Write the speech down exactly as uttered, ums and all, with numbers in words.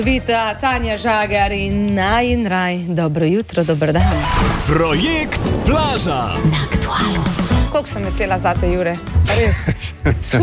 Vita, Tanja Žagar in naj in raj. Dobro jutro, dober dan. Projekt Plaža Na Aktualu. Koliko sem vesela zate, Jure? Res.